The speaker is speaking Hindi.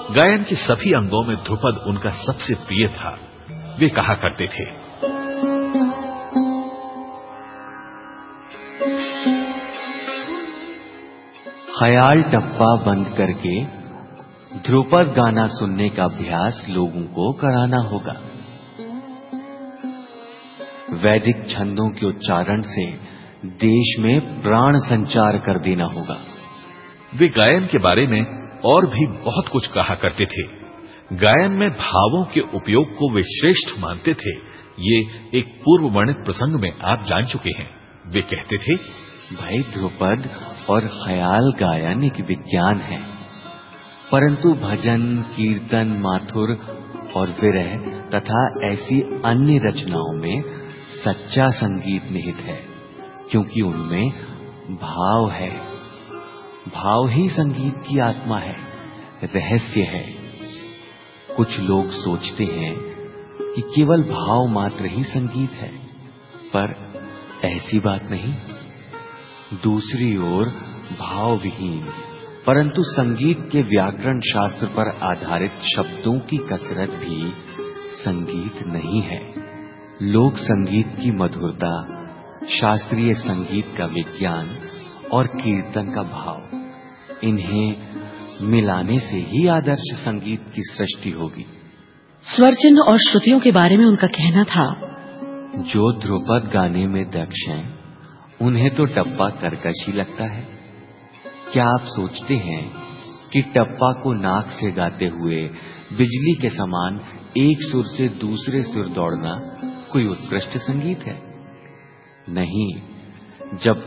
गायन के सभी अंगों में ध्रुपद उनका सबसे प्रिय था। वे कहा करते थे, ख्याल टप्पा बंद करके ध्रुपद गाना सुनने का अभ्यास लोगों को कराना होगा। वैदिक छंदों के उच्चारण से देश में प्राण संचार कर देना होगा। वे गायन के बारे में और भी बहुत कुछ कहा करते थे। गायन में भावों के उपयोग को वे श्रेष्ठ मानते थे। ये एक पूर्व वर्णित प्रसंग में आप जान चुके हैं। वे कहते थे, भाई ध्रुपद और ख्याल गायन एक विज्ञान है, परंतु भजन, कीर्तन, माथुर और विरह तथा ऐसी अन्य रचनाओं में सच्चा संगीत निहित है, क्योंकि उनमें भाव है। भाव ही संगीत की आत्मा है, रहस्य है। कुछ लोग सोचते हैं कि केवल भाव मात्र ही संगीत है, पर ऐसी बात नहीं। दूसरी ओर भाव विहीन परंतु संगीत के व्याकरण शास्त्र पर आधारित शब्दों की कसरत भी संगीत नहीं है। लोक संगीत की मधुरता, शास्त्रीय संगीत का विज्ञान और कीर्तन का भाव, इन्हें मिलाने से ही आदर्श संगीत की सृष्टि होगी। स्वर चिन्ह और श्रुतियों के बारे में उनका कहना था, जो ध्रुपद गाने में दक्ष हैं, उन्हें तो टप्पा कर्कश ही लगता है। क्या आप सोचते हैं कि टप्पा को नाक से गाते हुए बिजली के समान एक सुर से दूसरे सुर दौड़ना कोई उत्कृष्ट संगीत है? नहीं। जब